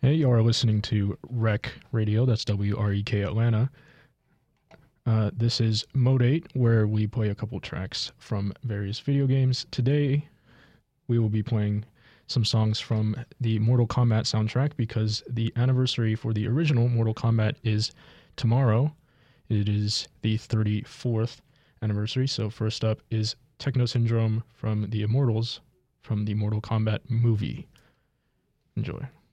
Hey, you are listening to Rec Radio. That's WREK Atlanta. This is Mode 8, where we play a couple tracks from various video games. Today, we will be playing some songs from the Mortal Kombat soundtrack because the anniversary for the original Mortal Kombat is tomorrow. It is the 34th anniversary. So, first up is Techno Syndrome from the Immortals from the Mortal Kombat movie. Enjoy.